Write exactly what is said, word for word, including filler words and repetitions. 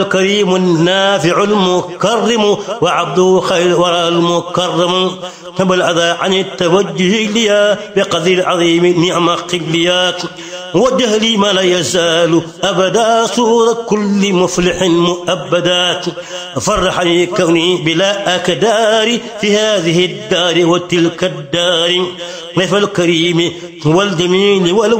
الكريم النافع المكرم وعبده خير ورى المكرم هب الأذى عن التوجه ليا بقدر العظيم نعم قبلياك وجه لي ما لا يزال أبدا صور كل مفلح مؤبدا فرحني كوني بلا أكدار في هذه الدار وتلك الدار ضيف الكريم والجميل والو